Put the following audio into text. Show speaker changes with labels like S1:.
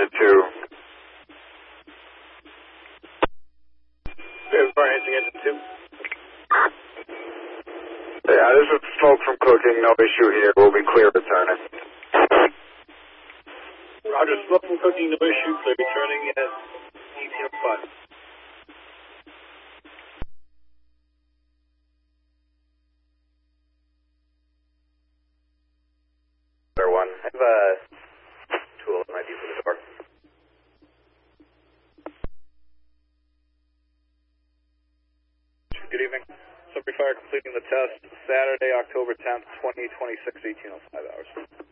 S1: engine 2.
S2: Fire Hansing engine 2.
S1: Yeah, this is smoke from cooking, no issue here. We'll be clear returning.
S2: Roger, smoke from cooking, no issue, clear returning at 1805.
S3: Sir 1, I have a tool that might be for the door.
S2: Good evening. Subway Fire completing the test Saturday, October 10th, 2026, 1805 hours.